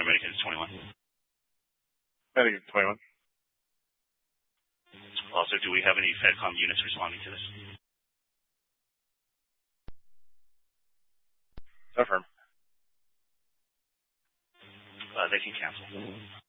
Medicare 21. Medicare 21. Also, do we have any FedCom units responding to this? Affirm. They can cancel.